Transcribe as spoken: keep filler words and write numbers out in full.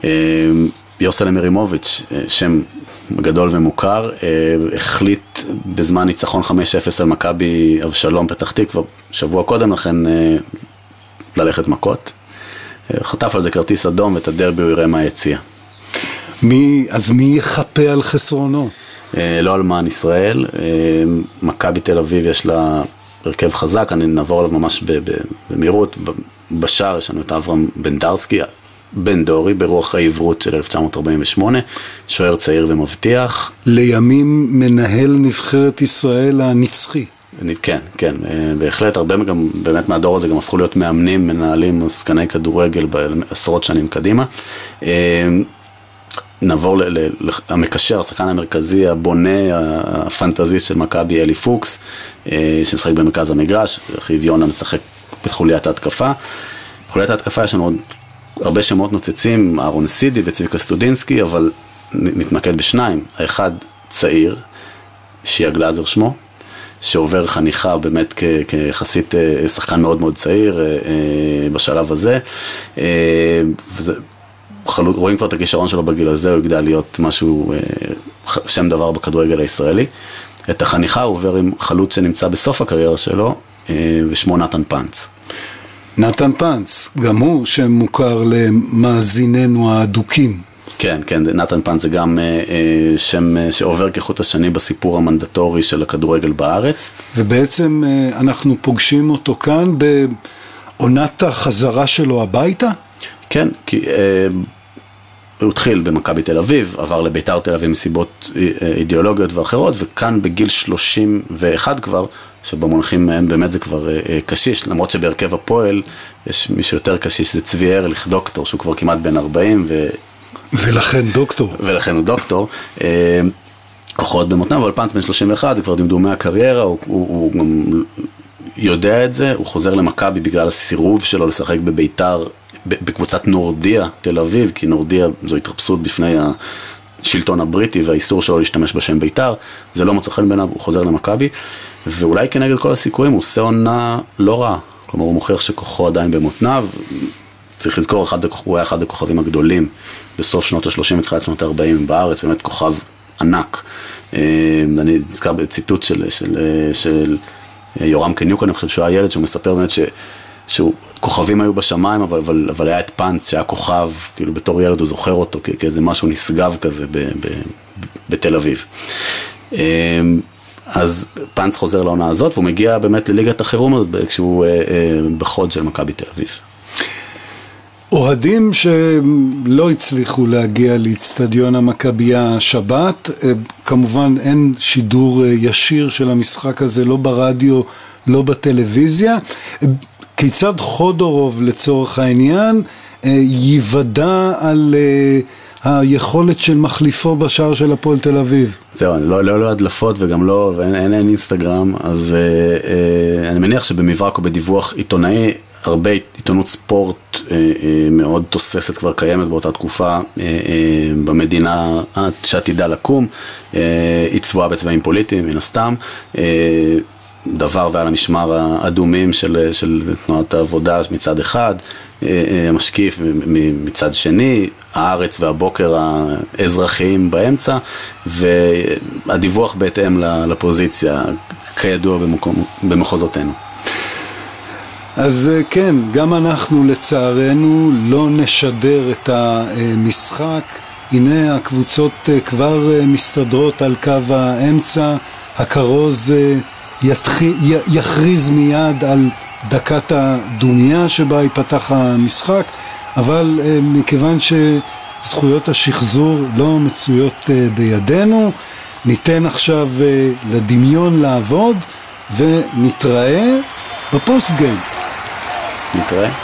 יוסל מרימוביץ', שם גדול ומוכר, החליט בזמן ניצחון חמש אפס על מכבי אבשלום פתח תקווה, שבוע קודם לכן ללכת מכות. חטף על זה כרטיס אדום, ואת הדרבי הוא יראה מה יציע. מי, אז מי יחפה על חסרונו? לא אלמן ישראל. מכבי תל אביב יש לה הרכב חזק, אני נעבור עליו ממש במהירות. בשער יש לנו את אברהם בנדרסקי, בן דורי, ברוח העברות של אלף תשע מאות ארבעים ושמונה, שוער צעיר ומבטיח. לימים מנהל נבחרת ישראל הנצחי. כן, כן, בהחלט, הרבה גם, באמת מהדור הזה גם הפכו להיות מאמנים, מנהלים, סקני כדורגל בעשרות שנים קדימה. נעבור למקשר, השחקן המרכזי, הבונה, הפנטזיסט של מכבי, אלי פוקס, שמשחק במרכז המגרש, אחיו יונה משחק בחוליית ההתקפה. בחוליית ההתקפה יש לנו עוד הרבה שמות נוצצים, אהרון סידי וצביקה סטודינסקי, אבל נתמקד בשניים. האחד צעיר, שיה גלאזר שמו, שעובר חניכה באמת כיחסית שחקן מאוד מאוד צעיר בשלב הזה, וזה, רואים כבר את הכישרון שלו בגיל הזה, הוא יגדל להיות משהו, שם דבר בכדורגל הישראלי. את החניכה הוא עובר עם חלוץ שנמצא בסוף הקריירה שלו, ושמו נתן פנץ. נתן פנץ, גם הוא שם מוכר למאזיננו האדוקים. כן, כן, נתן פנץ זה גם אה, שם שעובר כחוט השני בסיפור המנדטורי של הכדורגל בארץ. ובעצם אה, אנחנו פוגשים אותו כאן בעונת החזרה שלו הביתה? כן, כי אה, הוא התחיל במכבי תל אביב, עבר לביתר תל אביב מסיבות אידיאולוגיות ואחרות, וכאן בגיל שלושים ואחת כבר, שבמונחים מהם באמת זה כבר אה, קשיש, למרות שבהרכב הפועל יש מישהו יותר קשיש, זה צבי ארליך, דוקטור, שהוא כבר כמעט בן ארבעים, ו... ולכן דוקטור. ולכן הוא דוקטור. כוחות במותניו, אבל פנץ בן שלושים ואחת, זה כבר דמדומי הקריירה, הוא, הוא, הוא גם יודע את זה, הוא חוזר למכבי בגלל הסירוב שלו לשחק בביתר, בקבוצת נורדיה, תל אביב, כי נורדיה זו התרפסות בפני השלטון הבריטי, והאיסור שלו להשתמש בשם ביתר, זה לא מוצא חן בעיניו, הוא חוזר למכבי, ואולי כנגד כל הסיכויים, הוא עושה עונה לא רע, כלומר הוא מוכיח שכוחו עדיין במותניו, צריך לזכור, אחד, הוא היה אחד הכוכבים הגדולים בסוף שנות ה-שלושים, התחילת שנות ה-ארבעים בארץ, באמת כוכב ענק. אני נזכר בציטוט של, של, של יורם קניוק, אני חושב שהוא היה ילד, שהוא מספר באמת ש, שהוא, כוכבים היו בשמיים, אבל, אבל, אבל היה את פנץ, שהיה כוכב, כאילו בתור ילד הוא זוכר אותו, כ- כאיזה משהו נשגב כזה ב, ב, ב, בתל אביב. אז פנץ חוזר לעונה הזאת, והוא מגיע באמת לליגת החירום הזאת, כשהוא בחוד של מכבי תל אביב. אוהדים שלא הצליחו להגיע לאצטדיון המכבייה השבת, כמובן אין שידור ישיר של המשחק הזה, לא ברדיו, לא בטלוויזיה. כיצד חודורוב לצורך העניין יוודא על היכולת של מחליפו בשער של הפועל תל אביב? זהו, לא, לא, לא הדלפות וגם לא, ואין אין, אין אינסטגרם, אז אה, אה, אני מניח שבמברק או בדיווח עיתונאי, הרבה עיתונות ספורט אה, אה, מאוד תוססת כבר קיימת באותה תקופה אה, אה, במדינה שעתידה לקום, אה, היא צבועה בצבעים פוליטיים, מן הסתם, אה, דבר ועל המשמר האדומים של, של תנועת העבודה מצד אחד, המשקיף מצד שני, הארץ והבוקר האזרחיים באמצע, והדיווח בהתאם לפוזיציה, כידוע במקום, במחוזותינו. אז כן, גם אנחנו לצערנו לא נשדר את המשחק. הנה הקבוצות כבר מסתדרות על קו האמצע, הכרוז יתחיל, יכריז מיד על דקת הדומייה שבה ייפתח המשחק, אבל מכיוון שזכויות השחזור לא מצויות בידינו, ניתן עכשיו לדמיון לעבוד ונתראה בפוסט גיים. נתראה.